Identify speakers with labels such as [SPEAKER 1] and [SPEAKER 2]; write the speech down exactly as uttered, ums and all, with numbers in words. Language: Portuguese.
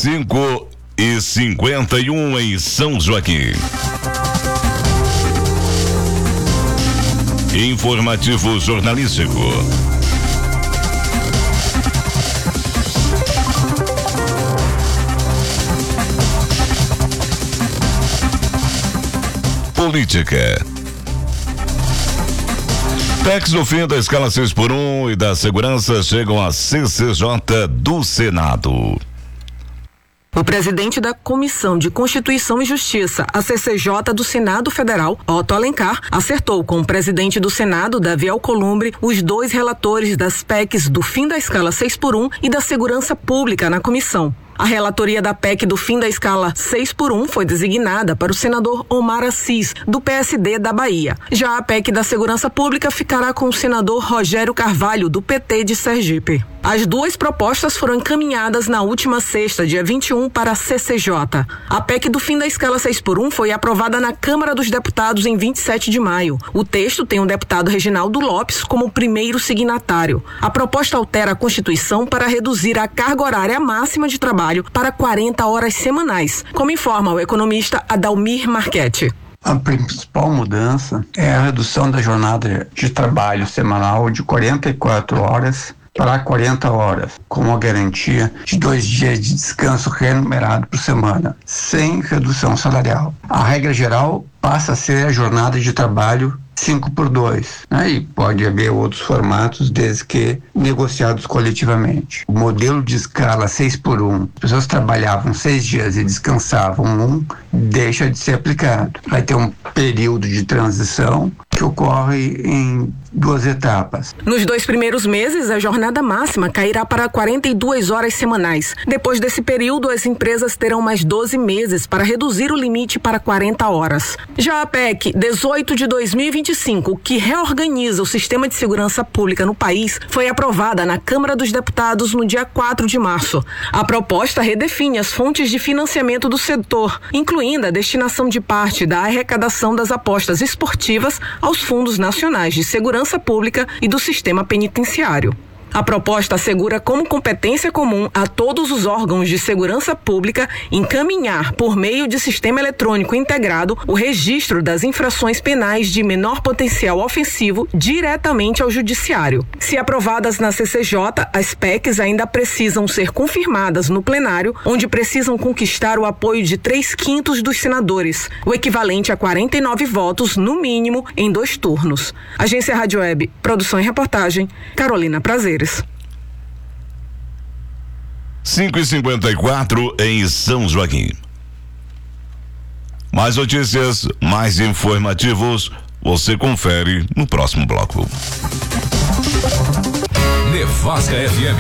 [SPEAKER 1] cinco e cinquenta e um em São Joaquim. Informativo jornalístico. Política. P E Cs do fim da escala seis por um e da segurança chegam à C C J do Senado.
[SPEAKER 2] O presidente da Comissão de Constituição e Justiça, a C C J do Senado Federal, Otto Alencar, acertou com o presidente do Senado, Davi Alcolumbre, os dois relatores das P E Cs do fim da escala seis por um e da segurança pública na comissão. A relatoria da P E C do fim da escala seis por um foi designada para o senador Omar Assis, do P S D da Bahia. Já a P E C da segurança pública ficará com o senador Rogério Carvalho, do P T de Sergipe. As duas propostas foram encaminhadas na última sexta, dia vinte e um, para a C C J. A P E C do fim da escala seis por um foi aprovada na Câmara dos Deputados em vinte e sete de maio. O texto tem o deputado Reginaldo Lopes como primeiro signatário. A proposta altera a Constituição para reduzir a carga horária máxima de trabalho para quarenta horas semanais, como informa o economista Adalmir Marchetti.
[SPEAKER 3] A principal mudança é a redução da jornada de trabalho semanal de quarenta e quatro horas para quarenta horas, com a garantia de dois dias de descanso remunerado por semana, sem redução salarial. A regra geral passa a ser a jornada de trabalho cinco por dois, né? E pode haver outros formatos desde que negociados coletivamente. O modelo de escala seis por um, as pessoas trabalhavam seis dias e descansavam um, deixa de ser aplicado. Vai ter um período de transição que ocorre em duas etapas.
[SPEAKER 2] Nos dois primeiros meses, a jornada máxima cairá para quarenta e duas horas semanais. Depois desse período, as empresas terão mais doze meses para reduzir o limite para quarenta horas. Já a P E C dezoito de dois mil e vinte e cinco, que reorganiza o sistema de segurança pública no país, foi aprovada na Câmara dos Deputados no dia quatro de março. A proposta redefine as fontes de financiamento do setor, incluindo a destinação de parte da arrecadação das apostas esportivas aos fundos nacionais de segurança pública e do sistema penitenciário. A proposta assegura como competência comum a todos os órgãos de segurança pública encaminhar, por meio de sistema eletrônico integrado, o registro das infrações penais de menor potencial ofensivo diretamente ao judiciário. Se aprovadas na C C J, as P E Cs ainda precisam ser confirmadas no plenário, onde precisam conquistar o apoio de três quintos dos senadores, o equivalente a quarenta e nove votos, no mínimo, em dois turnos. Agência Rádio Web, produção e reportagem, Carolina Prazeres.
[SPEAKER 1] cinco e cinquenta e quatro em São Joaquim. Mais notícias, mais informativos, você confere no próximo bloco.
[SPEAKER 4] Nevasca F M.